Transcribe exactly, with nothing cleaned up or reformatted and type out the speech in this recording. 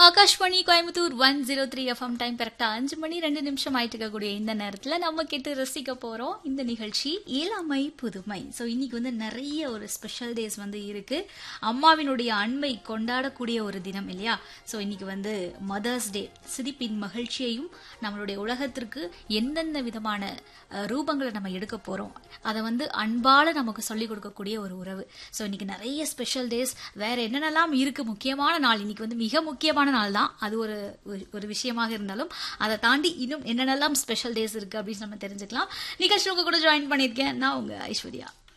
Akashvani Coimbatore one zero three FM time கரெக்டா அஞ்சு மணி ரெண்டு நிமிஷம் ஆயிட்டு இருக்கக்கூடிய இந்த நேரத்துல நம்ம கேட்டு ரசிக்க போறோம் இந்த நிகழ்ச்சி இளமை புதுமை. ஸோ இன்னைக்கு வந்து நிறைய ஒரு ஸ்பெஷல் டேஸ் வந்து இருக்கு. அம்மாவினுடைய அன்பை கொண்டாடக்கூடிய ஒரு தினம் இல்லையா? ஸோ இன்னைக்கு வந்து மதர்ஸ் டே. சிரிப்பின் மகிழ்ச்சியையும் நம்மளுடைய உலகத்திற்கு எந்தெந்த விதமான ரூபங்களை நம்ம எடுக்க போறோம் அதை வந்து அன்பால நமக்கு சொல்லிக் கொடுக்கக்கூடிய ஒரு உறவு. ஸோ இன்னைக்கு நிறைய ஸ்பெஷல் டேஸ் வேற என்னென்னலாம் இருக்கு. முக்கியமான நாள் இன்னைக்கு வந்து மிக முக்கியமான நாள் தான். அது ஒரு ஒரு விஷயமாக இருந்தாலும் அதை தாண்டி இன்னும் என்னென்னலாம் ஸ்பெஷல் டேஸ் இருக்கு அப்படின்னு நம்ம தெரிஞ்சுக்கலாம். நிகழ்ச்சி உங்க கூட ஜாயின் பண்ணியிருக்கேன் நான் உங்க ஐஸ்வர்யா.